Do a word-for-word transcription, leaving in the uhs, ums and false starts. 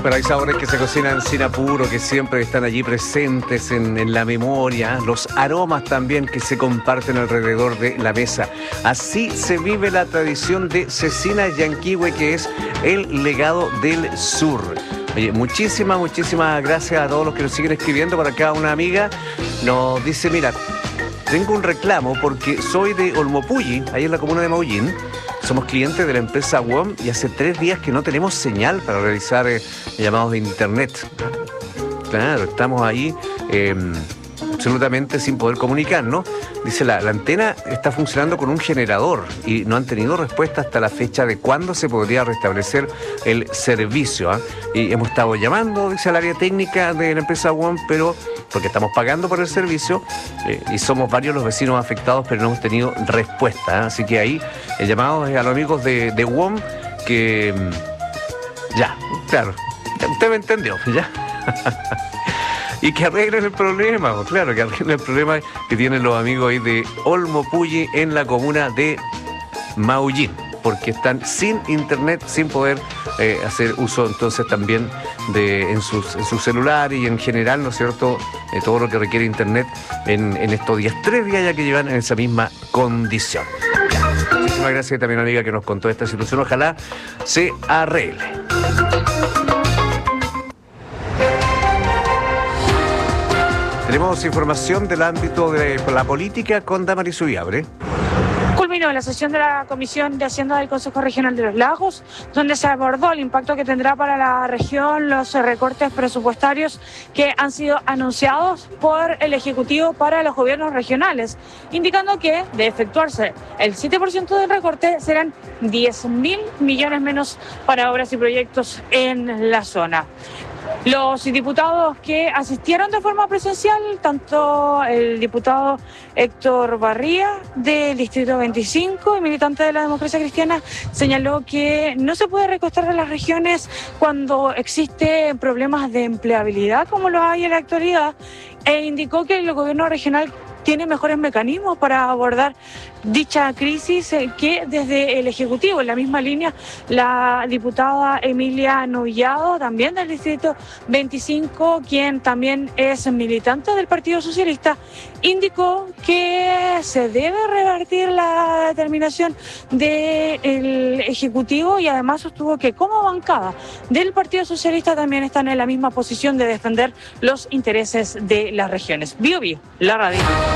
Bueno, hay sabores que se cocinan sin apuro, que siempre están allí presentes en, en la memoria, los aromas también que se comparten alrededor de la mesa. Así se vive la tradición de Cecina Llanquihue, que es el legado del sur. Oye, muchísimas, muchísimas gracias a todos los que nos siguen escribiendo. Por acá una amiga nos dice, mira, tengo un reclamo porque soy de Olmopulli, ahí en la comuna de Maullín. Somos clientes de la empresa W O M y hace tres días que no tenemos señal para realizar eh, llamados de internet. Claro, estamos ahí eh, absolutamente sin poder comunicarnos. Dice, la, la antena está funcionando con un generador y no han tenido respuesta hasta la fecha de cuándo se podría restablecer el servicio. ¿eh? Y hemos estado llamando, dice, al área técnica de la empresa W O M, pero porque estamos pagando por el servicio eh, y somos varios los vecinos afectados, pero no hemos tenido respuesta. ¿eh? Así que ahí el llamado es a los amigos de, de W O M que... Ya, claro, usted me entendió, ¿ya? Y que arreglen el problema, pues claro, que arreglen el problema que tienen los amigos ahí de Olmopulli en la comuna de Maullín, porque están sin internet, sin poder eh, hacer uso entonces también de en sus, en sus celulares y en general, ¿no es cierto?, eh, todo lo que requiere internet en, en estos días, tres días ya que llevan en esa misma condición. Muchísimas gracias también a la amiga que nos contó esta situación, ojalá se arregle. Tenemos información del ámbito de la política con Damaris Ubiabre. Culminó la sesión de la Comisión de Hacienda del Consejo Regional de los Lagos, donde se abordó el impacto que tendrá para la región los recortes presupuestarios que han sido anunciados por el Ejecutivo para los gobiernos regionales, indicando que, de efectuarse el siete por ciento del recorte, serán diez mil millones menos para obras y proyectos en la zona. Los diputados que asistieron de forma presencial, tanto el diputado Héctor Barría del Distrito veinticinco y militante de la Democracia Cristiana, señaló que no se puede recortar a las regiones cuando existen problemas de empleabilidad como lo hay en la actualidad, e indicó que el gobierno regional tiene mejores mecanismos para abordar dicha crisis que desde el Ejecutivo. En la misma línea, la diputada Emilia Novillado, también del Distrito veinticinco, quien también es militante del Partido Socialista, indicó que se debe revertir la determinación del Ejecutivo y además sostuvo que como bancada del Partido Socialista también están en la misma posición de defender los intereses de las regiones. Bio Bio, la radio.